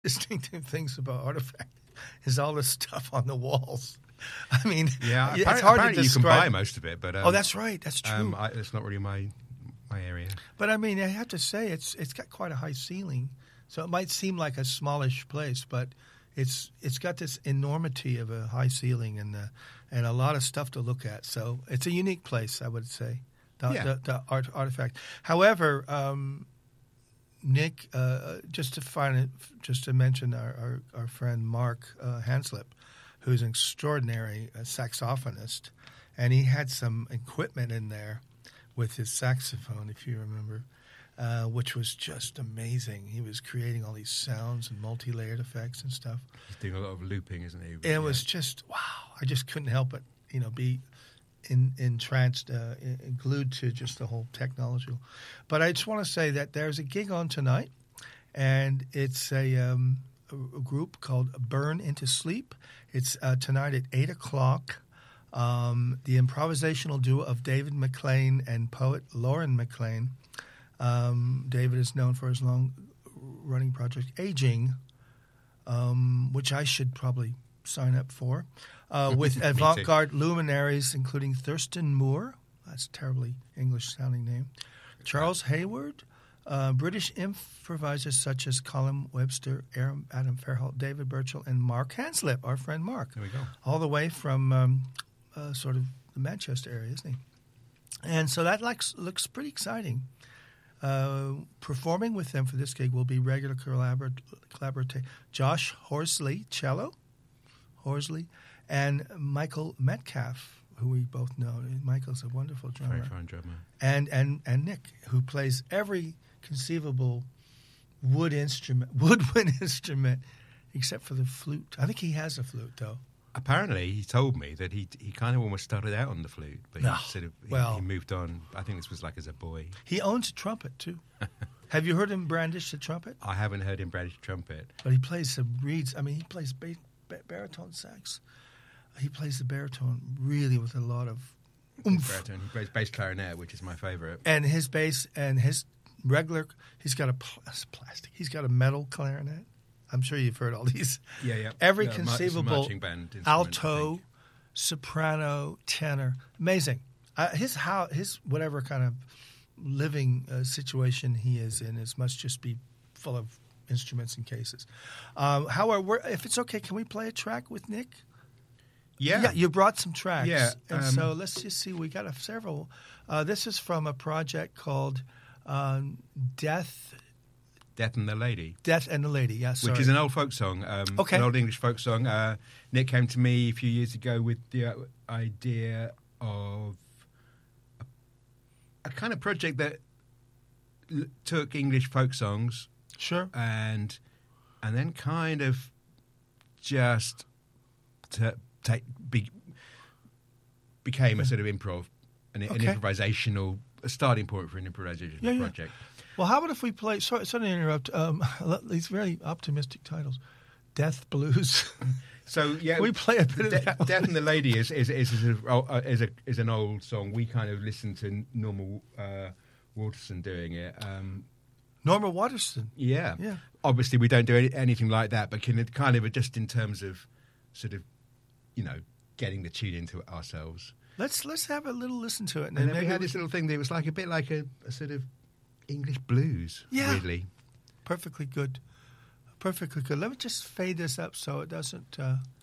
distinctive things about Artifact is all the stuff on the walls. I mean, Yeah, it's hard to describe. you can buy most of it, but oh, that's right, that's true. It's not really my area. But I mean, I have to say, it's got quite a high ceiling, so it might seem like a smallish place, but it's got this enormity of a high ceiling and a lot of stuff to look at. So it's a unique place, I would say. The Artifact. However, Nick, just to mention our friend Mark Hanslip, who's an extraordinary saxophonist, and he had some equipment in there with his saxophone, if you remember, which was just amazing. He was creating all these sounds and multi-layered effects and stuff. He's doing a lot of looping, isn't he? It was just, wow. I just couldn't help but, be entranced, glued to just the whole technology. But I just want to say that there's a gig on tonight, and it's a group called Burn Into Sleep. It's tonight at 8 o'clock. The improvisational duo of David McLean and poet Lauren McLean. David is known for his long-running project Aging, which I should probably sign up for, with avant-garde luminaries including Thurston Moore, that's a terribly English-sounding name, Charles Hayward, British improvisers such as Colin Webster, Adam Fairholt, David Burchell, and Mark Hanslip, our friend Mark. There we go. All the way from sort of the Manchester area, isn't he? And so that looks pretty exciting. Performing with them for this gig will be regular collaborator Josh Horsley, cello, and Michael Metcalf, who we both know. Michael's a wonderful drummer. Very fine drummer. And Nick, who plays every conceivable woodwind instrument, except for the flute. I think he has a flute, though. Apparently, he told me that he kind of almost started out on the flute, but he moved on. I think this was like as a boy. He owns a trumpet, too. Have you heard him brandish the trumpet? I haven't heard him brandish the trumpet. But he plays some reeds. I mean, he plays baritone sax. He plays the baritone really with a lot of oomph. Baritone. He plays bass clarinet, which is my favorite. And his bass and his regular, he's got a metal clarinet. I'm sure you've heard all these. Yeah. Every conceivable alto, band soprano, tenor. Amazing. His whatever kind of living situation he is in must just be full of instruments and cases. However, if it's okay, can we play a track with Nick? Yeah. You brought some tracks. Yeah. And so let's just see. We got several. This is from a project called Death and the Lady. Death and the Lady, yes. Which is an old folk song. Okay. An old English folk song. Nick came to me a few years ago with the idea of a kind of project that took English folk songs. Sure. And then kind of just became a sort of improv, an improvisational starting point for an improvisational project. Well, how about if we play? Sorry to interrupt. These very optimistic titles, Death Blues. So yeah, can we play a bit of that. Death and the Lady is an old song. We kind of listened to Norma Waterston doing it. Norma Waterston. Yeah. Obviously, we don't do anything like that, but can it kind of just in terms of sort of, getting the tune into it ourselves. Let's have a little listen to it, and then we had this little thing that was like a bit like a sort of English blues. Yeah. Weirdly. Perfectly good. Let me just fade this up so it doesn't